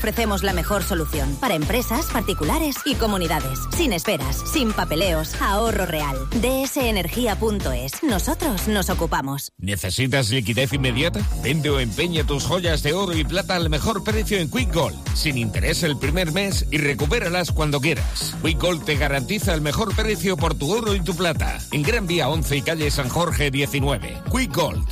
Ofrecemos la mejor solución para empresas, particulares y comunidades. Sin esperas, sin papeleos, ahorro real. dsenergia.es. Nosotros nos ocupamos. ¿Necesitas liquidez inmediata? Vende o empeña tus joyas de oro y plata al mejor precio en Quick Gold. Sin interés el primer mes y recupéralas cuando quieras. Quick Gold te garantiza el mejor precio por tu oro y tu plata. En Gran Vía 11 y calle San Jorge 19. Quick Gold.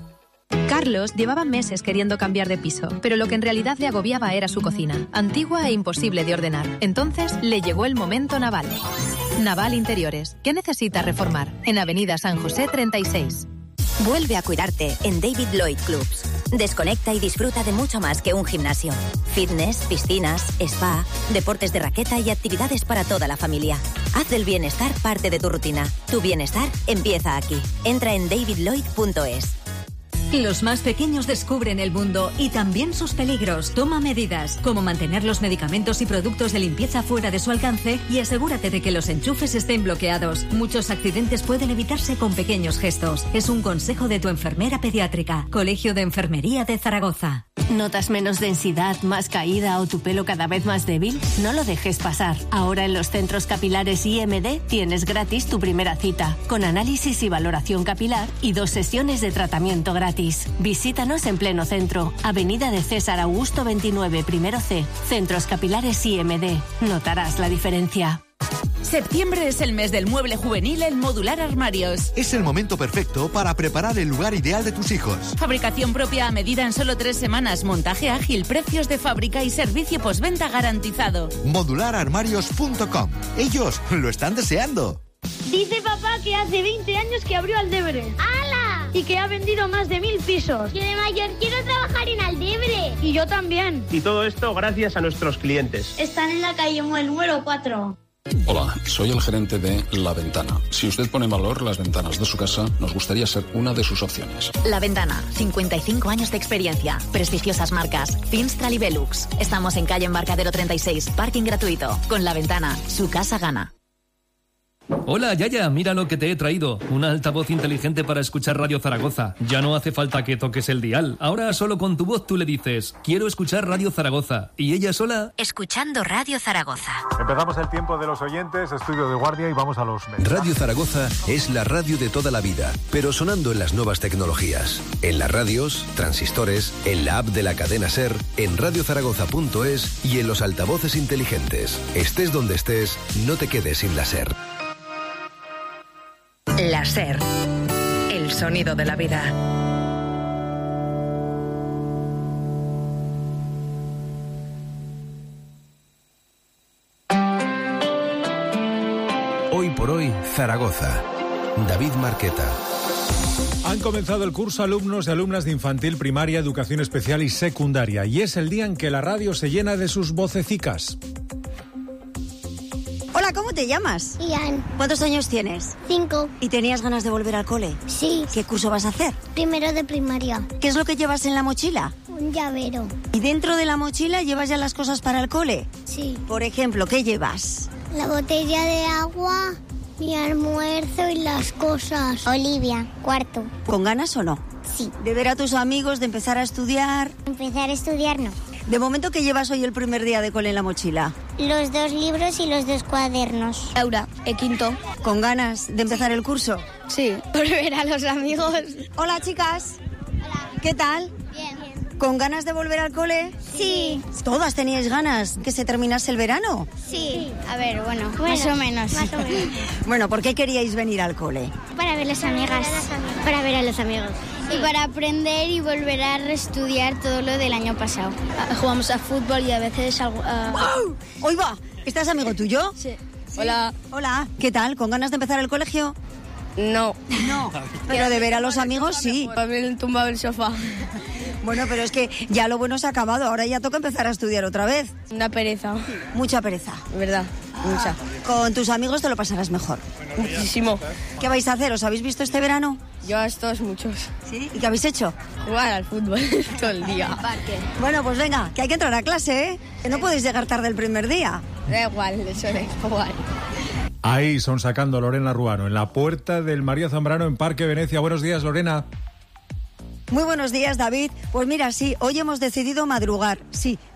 Carlos llevaba meses queriendo cambiar de piso, pero lo que en realidad le agobiaba era su cocina, antigua e imposible de ordenar. Entonces le llegó el momento Naval. Naval Interiores. ¿Qué necesita reformar? En Avenida San José 36. Vuelve a cuidarte en David Lloyd Clubs. Desconecta y disfruta de mucho más que un gimnasio. Fitness, piscinas, spa, deportes de raqueta y actividades para toda la familia. Haz del bienestar parte de tu rutina. Tu bienestar empieza aquí. Entra en davidlloyd.es. Los más pequeños descubren el mundo y también sus peligros. Toma medidas, como mantener los medicamentos y productos de limpieza fuera de su alcance y asegúrate de que los enchufes estén bloqueados. Muchos accidentes pueden evitarse con pequeños gestos. Es un consejo de tu enfermera pediátrica. Colegio de Enfermería de Zaragoza. ¿Notas menos densidad, más caída o tu pelo cada vez más débil? No lo dejes pasar. Ahora en los centros capilares IMD tienes gratis tu primera cita, con análisis y valoración capilar y 2 sesiones de tratamiento gratis. Visítanos en pleno centro, Avenida de César Augusto 29, primero C, Centros Capilares IMD. Notarás la diferencia. Septiembre es el mes del mueble juvenil en Modular Armarios. Es el momento perfecto para preparar el lugar ideal de tus hijos. Fabricación propia a medida en solo 3 semanas, montaje ágil, precios de fábrica y servicio postventa garantizado. Modulararmarios.com. Ellos lo están deseando. Dice papá que hace 20 años que abrió Aldebre. ¡Hala! Y que ha vendido más de 1000 pisos. Yo de mayor quiero trabajar en Aldebre. Y yo también. Y todo esto gracias a nuestros clientes. Están en la calle el número 4. Hola, soy el gerente de La Ventana. Si usted pone en valor las ventanas de su casa, nos gustaría ser una de sus opciones. La Ventana, 55 años de experiencia, prestigiosas marcas, Finstral y Velux. Estamos en calle Embarcadero 36, parking gratuito. Con La Ventana, su casa gana. Hola, Yaya, mira lo que te he traído. Un altavoz inteligente para escuchar Radio Zaragoza. Ya no hace falta que toques el dial. Ahora solo con tu voz tú le dices, quiero escuchar Radio Zaragoza. Y ella sola... Escuchando Radio Zaragoza. Empezamos el tiempo de los oyentes, estudio de guardia y vamos a los medios. Radio Zaragoza es la radio de toda la vida, pero sonando en las nuevas tecnologías. En las radios, transistores, en la app de la cadena SER, en radiozaragoza.es y en los altavoces inteligentes. Estés donde estés, no te quedes sin la SER. La SER, el sonido de la vida. Hoy por hoy, Zaragoza. David Marqueta. Han comenzado el curso alumnos y alumnas de infantil, primaria, educación especial y secundaria. Y es el día en que la radio se llena de sus vocecicas. Hola, ¿cómo te llamas? Ian. ¿Cuántos años tienes? 5. ¿Y tenías ganas de volver al cole? Sí. ¿Qué curso vas a hacer? Primero de primaria. ¿Qué es lo que llevas en la mochila? Un llavero. ¿Y dentro de la mochila llevas ya las cosas para el cole? Sí. Por ejemplo, ¿qué llevas? La botella de agua, mi almuerzo y las cosas. Olivia, 4. ¿Con ganas o no? Sí. ¿De ver a tus amigos, de empezar a estudiar? Empezar a estudiar no. De momento, ¿qué llevas hoy el primer día de cole en la mochila? Los 2 libros y los 2 cuadernos. Laura, quinto. ¿Con ganas de empezar el curso? Sí. Por ver a los amigos. Hola, chicas. Hola. ¿Qué tal? Bien. ¿Con ganas de volver al cole? Sí. ¿Todas teníais ganas que se terminase el verano? Sí. A ver, bueno, más o menos. Bueno, ¿por qué queríais venir al cole? Para ver las amigas. Para ver a los amigos. Y para aprender y volver a reestudiar todo lo del año pasado. Jugamos a fútbol y a veces algo... ¡Wow! ¡Hoy va! ¿Estás amigo tuyo? Sí. Hola. Hola. ¿Qué tal? ¿Con ganas de empezar el colegio? No. No. Pero de ver a los amigos sí. También tumbado el sofá. Bueno, pero es que ya lo bueno se ha acabado. Ahora ya toca empezar a estudiar otra vez. Una pereza. Mucha pereza. ¿Verdad? Mucha. Con tus amigos te lo pasarás mejor. Muchísimo. ¿Qué vais a hacer? ¿Os habéis visto este verano? Yo a estos muchos. ¿Sí? ¿Y qué habéis hecho? Jugar al fútbol todo el día. Bueno, pues venga, que hay que entrar a clase, ¿eh? Que no podéis llegar tarde el primer día. Da igual, eso es igual. Ahí son sacando Lorena Ruano, en la puerta del María Zambrano en Parque Venecia. Buenos días, Lorena. Muy buenos días, David. Pues mira, sí, hoy hemos decidido madrugar. Sí,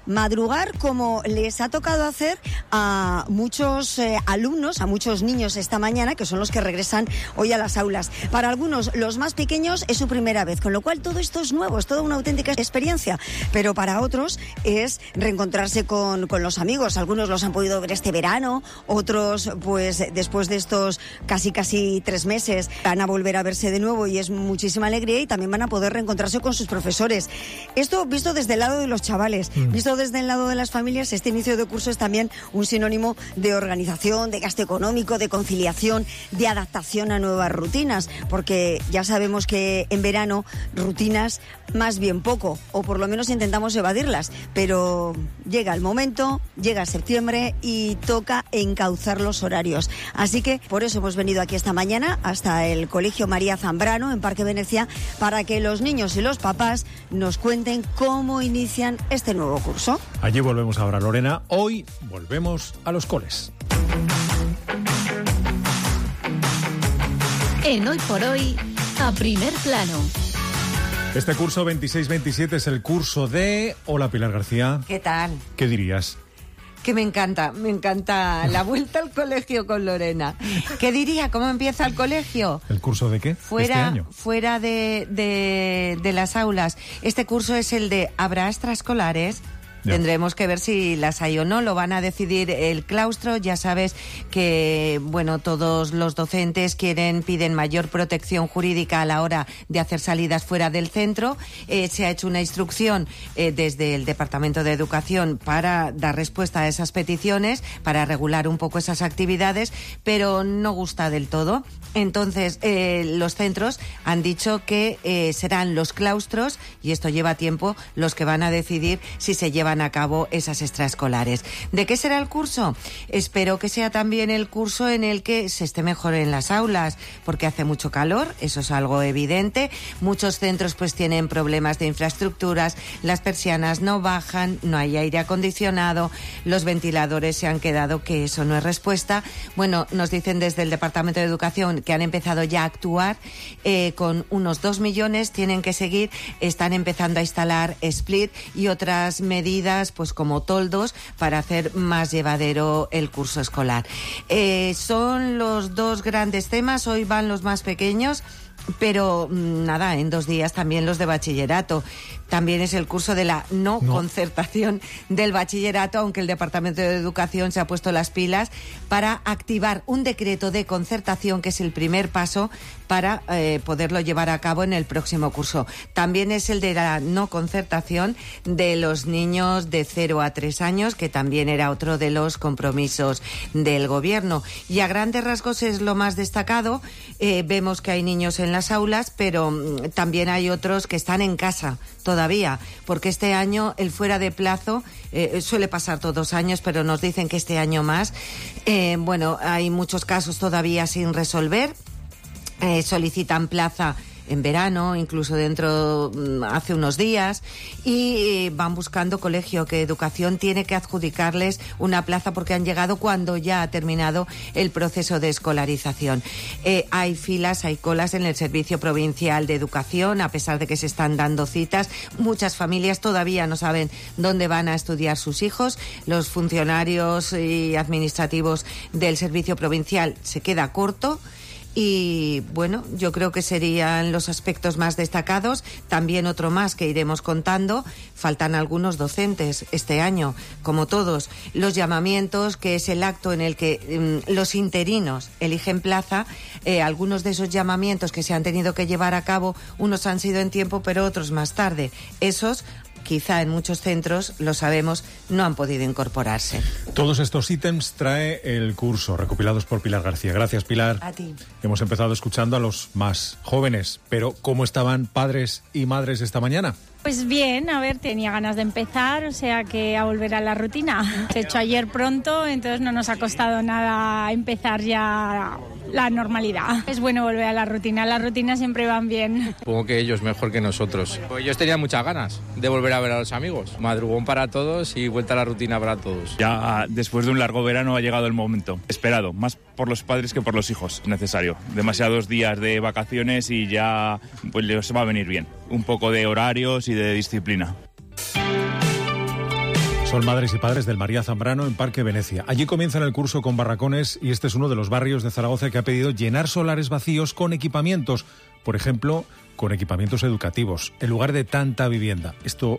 madrugar como les ha tocado hacer a muchos alumnos, a muchos niños esta mañana, que son los que regresan hoy a las aulas. Para algunos, los más pequeños, es su primera vez, con lo cual todo esto es nuevo, es toda una auténtica experiencia, pero para otros es reencontrarse con los amigos. Algunos los han podido ver este verano, otros pues después de estos casi 3 meses van a volver a verse de nuevo y es muchísima alegría, y también van a poder reencontrarse con sus profesores. Esto visto desde el lado de los chavales, visto desde el lado de las familias, este inicio de curso es también un sinónimo de organización, de gasto económico, de conciliación, de adaptación a nuevas rutinas, porque ya sabemos que en verano rutinas más bien poco, o por lo menos intentamos evadirlas, pero llega el momento, llega septiembre y toca encauzar los horarios. Así que por eso hemos venido aquí esta mañana hasta el Colegio María Zambrano en Parque Venecia, para que los niños y los papás nos cuenten cómo inician este nuevo curso. Allí volvemos ahora, Lorena. Hoy volvemos a los coles. En Hoy por Hoy, a primer plano. Este curso 26-27 es el curso de... Hola, Pilar García. ¿Qué tal? ¿Qué dirías? Que me encanta la vuelta al colegio con Lorena. ¿Qué diría? ¿Cómo empieza el colegio? ¿El curso de qué? Fuera, este año. Fuera de las aulas. Este curso es el de ¿habrá extraescolares? Ya. Tendremos que ver si las hay o no, lo van a decidir el claustro. Ya sabes que, bueno, todos los docentes piden mayor protección jurídica a la hora de hacer salidas fuera del centro. Se ha hecho una instrucción desde el Departamento de Educación para dar respuesta a esas peticiones, para regular un poco esas actividades, pero no gusta del todo. Entonces, los centros han dicho que serán los claustros, y esto lleva tiempo, los que van a decidir si se llevan a cabo esas extraescolares. ¿De qué será el curso? Espero que sea también el curso en el que se esté mejor en las aulas, porque hace mucho calor, eso es algo evidente. Muchos centros pues tienen problemas de infraestructuras, las persianas no bajan, no hay aire acondicionado, los ventiladores se han quedado, que eso no es respuesta. Bueno, nos dicen desde el Departamento de Educación que han empezado ya a actuar con unos 2 millones, tienen que seguir, están empezando a instalar split y otras medidas pues como toldos para hacer más llevadero el curso escolar. Son los 2 grandes temas, hoy van los más pequeños, pero nada, en 2 días también los de bachillerato. También es el curso de la no concertación del bachillerato, aunque el Departamento de Educación se ha puesto las pilas para activar un decreto de concertación, que es el primer paso para poderlo llevar a cabo en el próximo curso. También es el de la no concertación de los niños de 0 a 3 años, que también era otro de los compromisos del Gobierno. Y a grandes rasgos es lo más destacado. Vemos que hay niños en las aulas, pero también hay otros que están en casa todavía, porque este año el fuera de plazo suele pasar todos los años, pero nos dicen que este año más. Bueno, hay muchos casos todavía sin resolver. Solicitan plaza en verano, incluso hace unos días, y van buscando colegio, que Educación tiene que adjudicarles una plaza porque han llegado cuando ya ha terminado el proceso de escolarización. Hay filas, hay colas en el Servicio Provincial de Educación, a pesar de que se están dando citas. Muchas familias todavía no saben dónde van a estudiar sus hijos. Los funcionarios y administrativos del Servicio Provincial se queda corto. Y bueno, yo creo que serían los aspectos más destacados. También otro más que iremos contando: faltan algunos docentes este año, como todos. Los llamamientos, que es el acto en el que los interinos eligen plaza. Algunos de esos llamamientos que se han tenido que llevar a cabo, unos han sido en tiempo, pero otros más tarde. Esos, quizá en muchos centros, lo sabemos, no han podido incorporarse. Todos estos ítems trae el curso, recopilados por Pilar García. Gracias, Pilar. A ti. Hemos empezado escuchando a los más jóvenes, pero ¿cómo estaban padres y madres esta mañana? Pues bien, a ver, tenía ganas de empezar, o sea que a volver a la rutina. Se ha hecho ayer pronto, entonces no nos ha costado nada empezar ya la normalidad. Es bueno volver a la rutina, las rutinas siempre van bien. Supongo que ellos mejor que nosotros. Pues ellos tenían muchas ganas de volver a ver a los amigos. Madrugón para todos y vuelta a la rutina para todos. Ya después de un largo verano ha llegado el momento esperado, más por los padres que por los hijos, necesario. Demasiados días de vacaciones y ya pues les va a venir bien. Un poco de horarios y de disciplina. Son madres y padres del María Zambrano en Parque Venecia. Allí comienzan el curso con barracones y este es uno de los barrios de Zaragoza que ha pedido llenar solares vacíos con equipamientos. Por ejemplo, con equipamientos educativos, en lugar de tanta vivienda.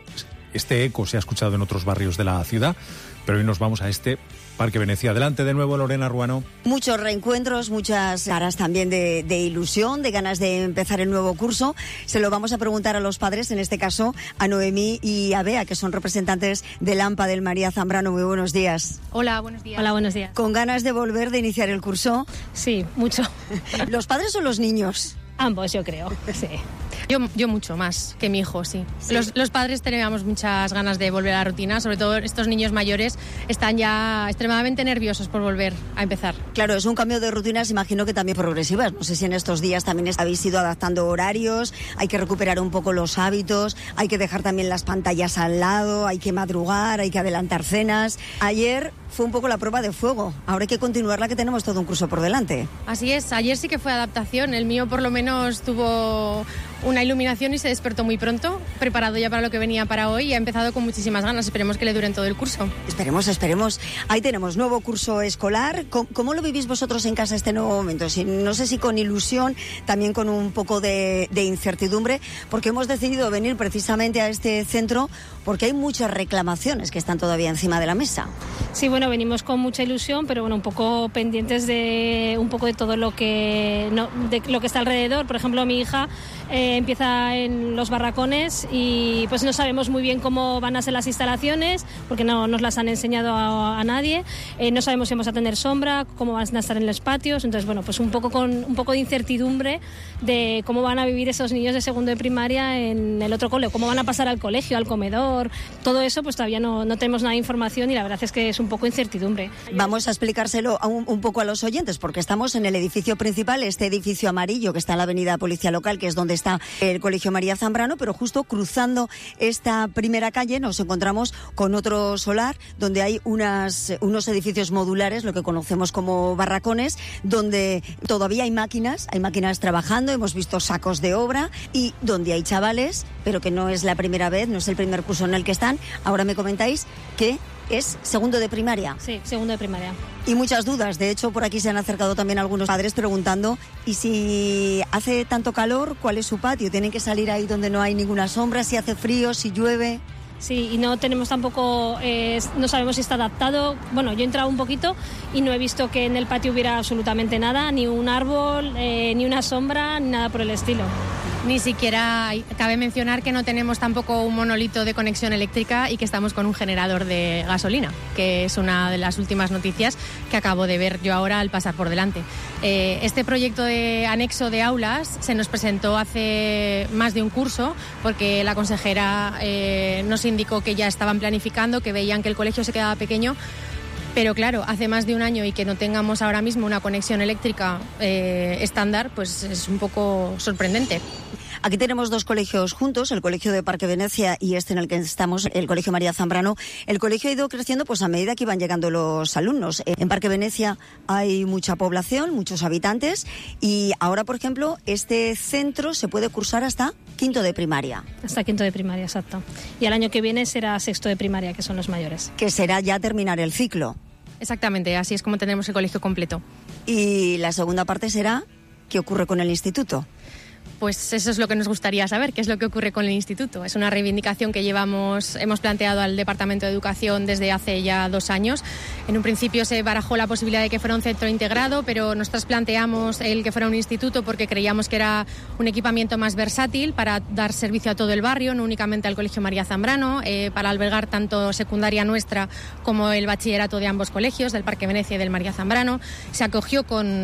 Este eco se ha escuchado en otros barrios de la ciudad, pero hoy nos vamos a este Parque Venecia. Adelante de nuevo, Lorena Ruano. Muchos reencuentros, muchas caras también de ilusión, de ganas de empezar el nuevo curso. Se lo vamos a preguntar a los padres, en este caso a Noemí y a Bea, que son representantes del AMPA del María Zambrano. Muy buenos días. Hola, buenos días. Hola, buenos días. ¿Con ganas de volver, de iniciar el curso? Sí, mucho. ¿Los padres o los niños? Ambos, yo creo, sí. Yo mucho más que mi hijo, sí. Los padres teníamos muchas ganas de volver a la rutina, sobre todo estos niños mayores están ya extremadamente nerviosos por volver a empezar. Claro, es un cambio de rutinas, imagino que también progresivas. No sé si en estos días también habéis ido adaptando horarios, hay que recuperar un poco los hábitos, hay que dejar también las pantallas al lado, hay que madrugar, hay que adelantar cenas. Ayer fue un poco la prueba de fuego, ahora hay que continuarla, que tenemos todo un curso por delante. Así es, ayer sí que fue adaptación, el mío por lo menos tuvo una iluminación y se despertó muy pronto, preparado ya para lo que venía para hoy y ha empezado con muchísimas ganas. Esperemos que le duren todo el curso. Esperemos. Ahí tenemos nuevo curso escolar. ¿Cómo lo vivís vosotros en casa este nuevo momento? No sé si con ilusión, también con un poco de incertidumbre, porque hemos decidido venir precisamente a este centro porque hay muchas reclamaciones que están todavía encima de la mesa. Sí, bueno, venimos con mucha ilusión, pero bueno, un poco pendientes de todo lo que está alrededor. Por ejemplo, mi hija empieza en los barracones y pues no sabemos muy bien cómo van a ser las instalaciones porque no nos las han enseñado a nadie. No sabemos si vamos a tener sombra, cómo van a estar en los patios. Entonces, bueno, pues un poco de incertidumbre de cómo van a vivir esos niños de segundo de primaria en el otro cole, cómo van a pasar al colegio, al comedor. Todo eso pues todavía no tenemos nada de información y la verdad es que es un poco incertidumbre. Vamos a explicárselo un poco a los oyentes porque estamos en el edificio principal, este edificio amarillo que está en la avenida Policía Local, que es donde está el Colegio María Zambrano, pero justo cruzando esta primera calle nos encontramos con otro solar donde hay unos edificios modulares, lo que conocemos como barracones, donde todavía hay máquinas trabajando, hemos visto sacos de obra y donde hay chavales, pero que no es la primera vez, no es el primer curso en el que están. Ahora me comentáis que es segundo de primaria. Sí, segundo de primaria. Y muchas dudas. De hecho, por aquí se han acercado también algunos padres preguntando, ¿y si hace tanto calor, cuál es su patio? ¿Tienen que salir ahí donde no hay ninguna sombra? ¿Si hace frío? ¿Si llueve? Sí, y no tenemos tampoco, no sabemos si está adaptado. Bueno, yo he entrado un poquito y no he visto que en el patio hubiera absolutamente nada, ni un árbol, ni una sombra, ni nada por el estilo. Ni siquiera cabe mencionar que no tenemos tampoco un monolito de conexión eléctrica y que estamos con un generador de gasolina, que es una de las últimas noticias que acabo de ver yo ahora al pasar por delante. Este proyecto de anexo de aulas se nos presentó hace más de un curso porque la consejera nos indicó que ya estaban planificando, que veían que el colegio se quedaba pequeño. Pero claro, hace más de un año y que no tengamos ahora mismo una conexión eléctrica estándar, pues es un poco sorprendente. Aquí tenemos dos colegios juntos, el colegio de Parque Venecia y este en el que estamos, el colegio María Zambrano. El colegio ha ido creciendo pues a medida que iban llegando los alumnos. En Parque Venecia hay mucha población, muchos habitantes y ahora, por ejemplo, este centro se puede cursar hasta quinto de primaria. Hasta quinto de primaria, exacto. Y el año que viene será sexto de primaria, que son los mayores. Que será ya terminar el ciclo. Exactamente, así es como tendremos el colegio completo. Y la segunda parte será, ¿qué ocurre con el instituto? Pues eso es lo que nos gustaría saber, qué es lo que ocurre con el instituto. Es una reivindicación que hemos planteado al Departamento de Educación desde hace ya 2 años. En un principio se barajó la posibilidad de que fuera un centro integrado, pero nosotros planteamos el que fuera un instituto porque creíamos que era un equipamiento más versátil para dar servicio a todo el barrio, no únicamente al Colegio María Zambrano, para albergar tanto secundaria nuestra como el bachillerato de ambos colegios, del Parque Venecia y del María Zambrano. Se acogió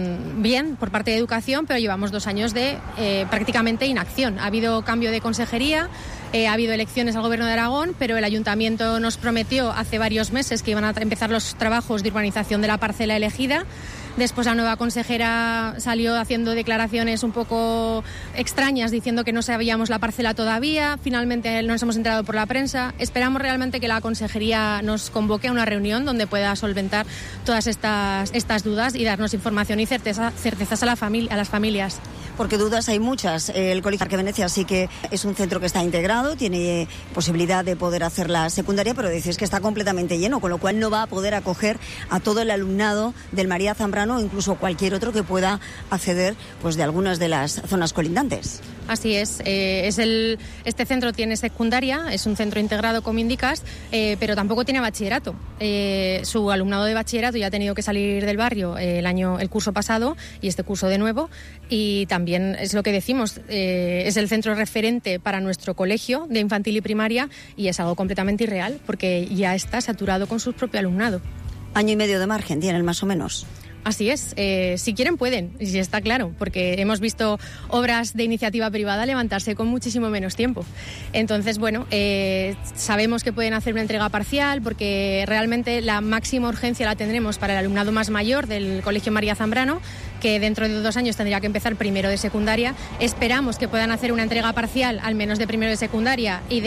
bien por parte de Educación, pero llevamos 2 años de prácticamente inacción. Ha habido cambio de consejería, ha habido elecciones al Gobierno de Aragón, pero el Ayuntamiento nos prometió hace varios meses que iban a empezar los trabajos de urbanización de la parcela elegida. Después la nueva consejera salió haciendo declaraciones un poco extrañas diciendo que no sabíamos la parcela todavía. Finalmente nos hemos enterado por la prensa. Esperamos realmente que la consejería nos convoque a una reunión donde pueda solventar todas estas dudas y darnos información y certezas a las familias. Porque dudas hay muchas. El Colegio Parque Venecia sí que es un centro que está integrado grado, tiene posibilidad de poder hacer la secundaria, pero dices que está completamente lleno, con lo cual no va a poder acoger a todo el alumnado del María Zambrano o incluso cualquier otro que pueda acceder pues de algunas de las zonas colindantes. Así es. Este centro tiene secundaria, es un centro integrado, como indicas, pero tampoco tiene bachillerato. Su alumnado de bachillerato ya ha tenido que salir del barrio el curso pasado y este curso de nuevo. Y también es lo que decimos, es el centro referente para nuestro colegio de infantil y primaria y es algo completamente irreal porque ya está saturado con su propio alumnado. Año y medio de margen tienen más o menos. Así es, si quieren pueden, y si está claro, porque hemos visto obras de iniciativa privada levantarse con muchísimo menos tiempo. Entonces, bueno, sabemos que pueden hacer una entrega parcial porque realmente la máxima urgencia la tendremos para el alumnado más mayor del Colegio María Zambrano, que dentro de 2 años tendría que empezar primero de secundaria. Esperamos que puedan hacer una entrega parcial, al menos de primero de secundaria, y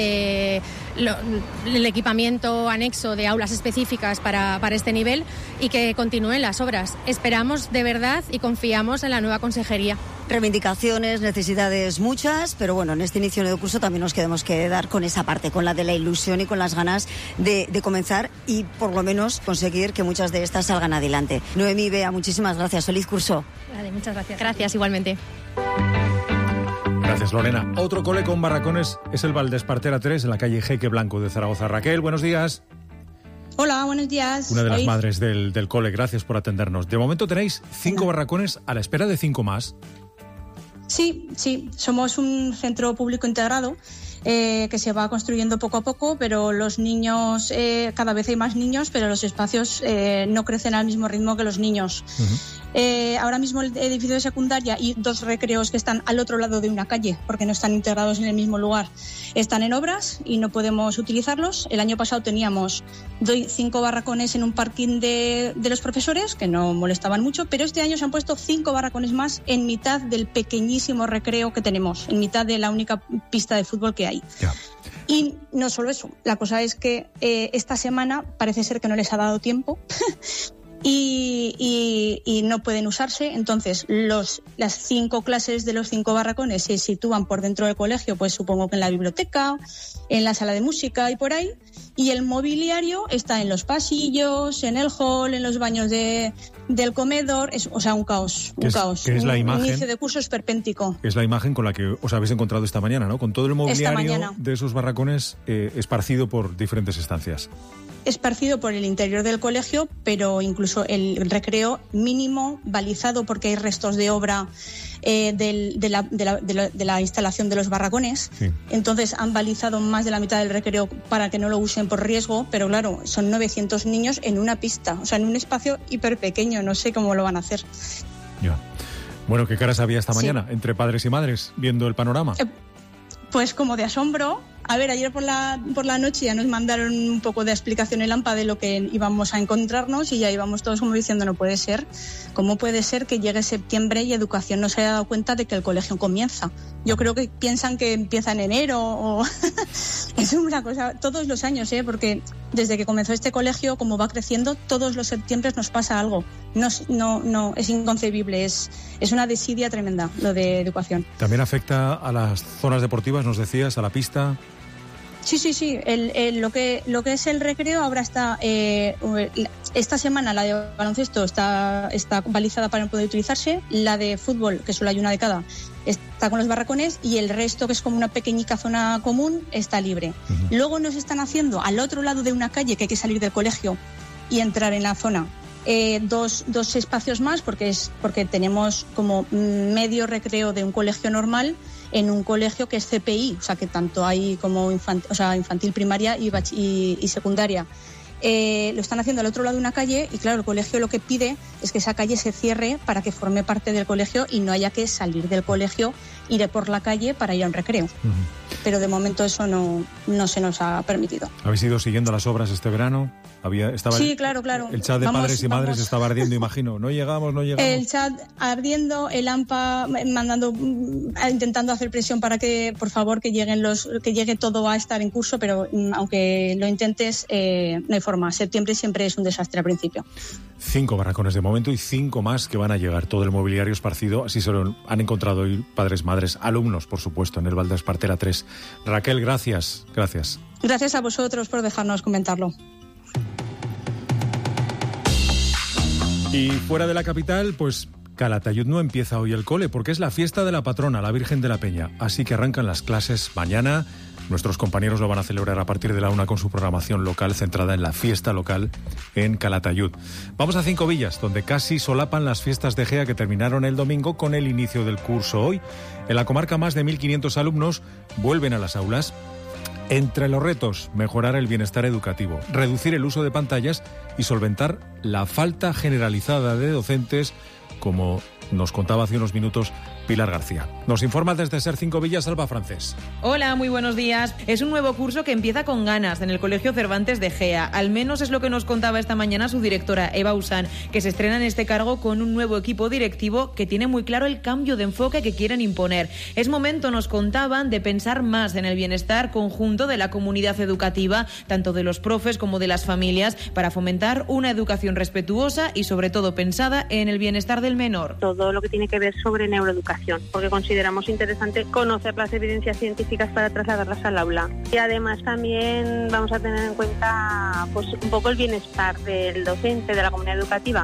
el equipamiento anexo de aulas específicas para este nivel y que continúen las obras. Esperamos de verdad y confiamos en la nueva consejería. Reivindicaciones, necesidades muchas, pero bueno, en este inicio de curso también nos queremos quedar con esa parte, con la de la ilusión y con las ganas de comenzar y por lo menos conseguir que muchas de estas salgan adelante. Noemí, Bea, muchísimas gracias. Feliz curso. Vale, muchas gracias. Gracias, igualmente. Gracias, Lorena. Otro cole con barracones es el Valdespartera 3 en la calle Jeque Blanco de Zaragoza. Raquel, buenos días. Hola, buenos días. Una de las madres del cole, gracias por atendernos. De momento tenéis 5 barracones a la espera de 5 más. Sí, somos un centro público integrado que se va construyendo poco a poco, pero los niños, cada vez hay más niños, pero los espacios no crecen al mismo ritmo que los niños. Ahora mismo el edificio de secundaria y 2 recreos que están al otro lado de una calle, porque no están integrados en el mismo lugar, están en obras y no podemos utilizarlos. El año pasado teníamos 5 barracones en un parking de los profesores, que no molestaban mucho, pero este año se han puesto 5 barracones más en mitad del pequeñísimo recreo que tenemos, en mitad de la única pista de fútbol que hay. Ya. Y no solo eso, la cosa es que esta semana parece ser que no les ha dado tiempo y no pueden usarse. Entonces las 5 clases de los 5 barracones se sitúan por dentro del colegio, pues supongo que en la biblioteca, en la sala de música y por ahí, y el mobiliario está en los pasillos, en el hall, en los baños del comedor, un caos. Que es la imagen, un inicio de curso esperpéntico. Es la imagen con la que os habéis encontrado esta mañana, ¿no? Con todo el mobiliario de esos barracones esparcido por diferentes estancias. Esparcido por el interior del colegio, pero incluso el recreo mínimo balizado porque hay restos de obra de la instalación de los barracones. Sí. Entonces han balizado más de la mitad del recreo para que no lo usen por riesgo, pero claro, son 900 niños en una pista, o sea, en un espacio hiper pequeño, no sé cómo lo van a hacer. Ya. Bueno, ¿qué caras había esta mañana entre padres y madres viendo el panorama? Pues como de asombro. A ver, ayer por la noche ya nos mandaron un poco de explicación en AMPA de lo que íbamos a encontrarnos y ya íbamos todos como diciendo, no puede ser. ¿Cómo puede ser que llegue septiembre y Educación no se haya dado cuenta de que el colegio comienza? Yo creo que piensan que empieza en enero o... Es una cosa, todos los años, porque desde que comenzó este colegio, como va creciendo, todos los septiembres nos pasa algo. No, es inconcebible, es una desidia tremenda lo de Educación. ¿También afecta a las zonas deportivas, nos decías, a la pista? Sí. Lo que es el recreo ahora está... esta semana la de baloncesto está balizada para no poder utilizarse. La de fútbol, que solo hay una de cada, está con los barracones y el resto, que es como una pequeñica zona común, está libre. Uh-huh. Luego nos están haciendo al otro lado de una calle que hay que salir del colegio y entrar en la zona. Dos espacios más porque tenemos como medio recreo de un colegio normal en un colegio que es CPI, o sea que tanto hay como infantil, primaria y secundaria. Lo están haciendo al otro lado de una calle y claro, el colegio lo que pide es que esa calle se cierre para que forme parte del colegio y no haya que salir del colegio, ir por la calle para ir a un recreo. Uh-huh. Pero de momento eso no se nos ha permitido. ¿Habéis ido siguiendo las obras este verano? Sí, claro. El chat de padres y madres estaba ardiendo, imagino. No llegamos. El chat ardiendo, el AMPA intentando hacer presión para que, por favor, que llegue todo a estar en curso, pero aunque lo intentes, no hay forma. Septiembre siempre es un desastre al principio. 5 barracones de momento y 5 más que van a llegar. Todo el mobiliario esparcido, así se lo han encontrado hoy padres, madres, alumnos, por supuesto, en el Val d'Espartera 3. Raquel, gracias. Gracias a vosotros por dejarnos comentarlo. Y fuera de la capital, pues Calatayud no empieza hoy el cole porque es la fiesta de la patrona, la Virgen de la Peña. Así que arrancan las clases mañana. Nuestros compañeros lo van a celebrar a partir de la 1 con su programación local centrada en la fiesta local en Calatayud. Vamos a Cinco Villas, donde casi solapan las fiestas de Gea que terminaron el domingo con el inicio del curso hoy. En la comarca más de 1.500 alumnos vuelven a las aulas. Entre los retos, mejorar el bienestar educativo, reducir el uso de pantallas y solventar la falta generalizada de docentes, como nos contaba hace unos minutos Pilar García. Nos informa desde Ser Cinco Villas, Alba Francés. Hola, muy buenos días. Es un nuevo curso que empieza con ganas en el Colegio Cervantes de Gea. Al menos es lo que nos contaba esta mañana su directora, Eva Usán, que se estrena en este cargo con un nuevo equipo directivo que tiene muy claro el cambio de enfoque que quieren imponer. Es momento, nos contaban, de pensar más en el bienestar conjunto de la comunidad educativa, tanto de los profes como de las familias, para fomentar una educación respetuosa y sobre todo pensada en el bienestar del menor. Todo lo que tiene que ver sobre neuroeducación, porque consideramos interesante conocer las evidencias científicas para trasladarlas al aula. Y además también vamos a tener en cuenta pues un poco el bienestar del docente, de la comunidad educativa,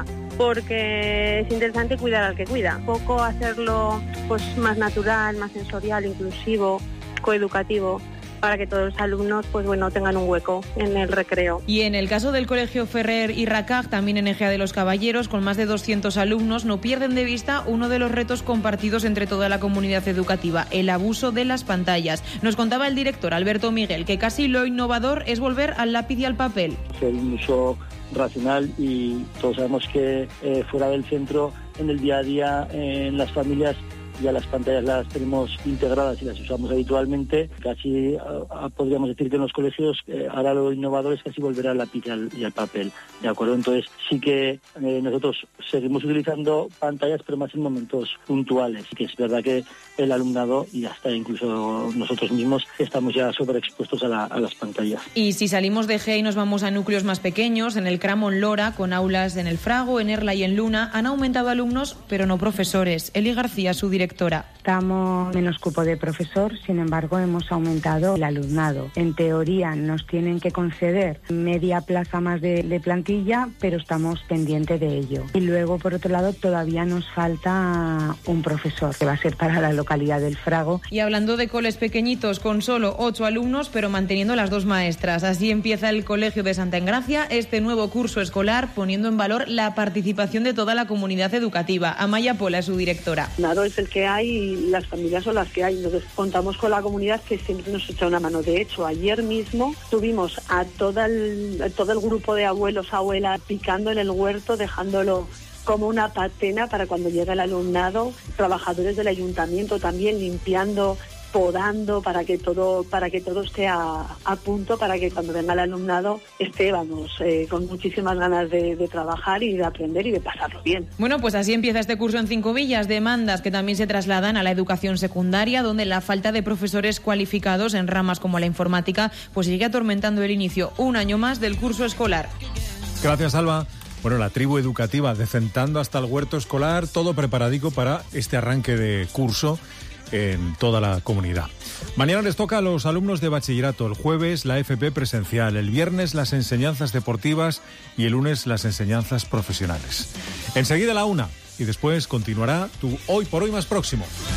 porque es interesante cuidar al que cuida, un poco hacerlo pues más natural, más sensorial, inclusivo, coeducativo, para que todos los alumnos tengan un hueco en el recreo. Y en el caso del Colegio Ferrer y Racag, también en Ejea de los Caballeros, con más de 200 alumnos, no pierden de vista uno de los retos compartidos entre toda la comunidad educativa, el abuso de las pantallas. Nos contaba el director Alberto Miguel que casi lo innovador es volver al lápiz y al papel. Ser un uso racional, y todos sabemos que fuera del centro, en el día a día, en las familias, ya las pantallas las tenemos integradas y las usamos habitualmente. Casi podríamos decir que en los colegios ahora lo innovador es casi volver al lápiz y al papel, ¿de acuerdo? Entonces sí que nosotros seguimos utilizando pantallas, pero más en momentos puntuales. Que es verdad que el alumnado y hasta incluso nosotros mismos estamos ya sobreexpuestos a las pantallas. Y si salimos de Gea y nos vamos a núcleos más pequeños, en el Cramon Lora, con aulas en el Frago, en Erla y en Luna, han aumentado alumnos, pero no profesores. Eli García, su directora. Estamos menos cupo de profesor, sin embargo hemos aumentado el alumnado. En teoría nos tienen que conceder media plaza más de plantilla, pero estamos pendientes de ello. Y luego, por otro lado, todavía nos falta un profesor, que va a ser para la localidad del Frago. Y hablando de coles pequeñitos, con solo 8 alumnos, pero manteniendo las 2 maestras. Así empieza el Colegio de Santa Engracia este nuevo curso escolar, poniendo en valor la participación de toda la comunidad educativa. Amaya Pola es su directora. Nada, es el que hay y las familias son las que hay. Entonces contamos con la comunidad que siempre nos echa una mano. De hecho, ayer mismo tuvimos a todo el grupo de abuelos, abuelas, picando en el huerto, dejándolo como una patena para cuando llegue el alumnado, trabajadores del ayuntamiento también limpiando, podando, para que todo esté a punto, para que cuando venga el alumnado esté, con muchísimas ganas de trabajar y de aprender y de pasarlo bien. Bueno, pues así empieza este curso en Cinco Villas, demandas que también se trasladan a la educación secundaria, donde la falta de profesores cualificados en ramas como la informática pues sigue atormentando el inicio un año más del curso escolar. Gracias, Alba. Bueno, la tribu educativa decentando hasta el huerto escolar, todo preparadico para este arranque de curso en toda la comunidad. Mañana les toca a los alumnos de bachillerato, el jueves la FP presencial, el viernes las enseñanzas deportivas y el lunes las enseñanzas profesionales. Enseguida la 1 y después continuará tu Hoy por Hoy más próximo.